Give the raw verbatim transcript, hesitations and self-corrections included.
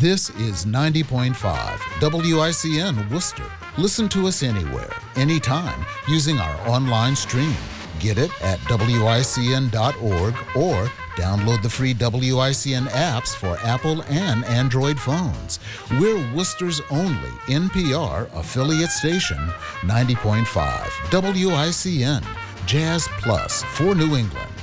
This is ninety point five W I C N Worcester. Listen to us anywhere, anytime, using our online stream. Get it at W I C N dot org or download the free W I C N apps for Apple and Android phones. We're Worcester's only N P R affiliate station, ninety point five W I C N, Jazz Plus for New England.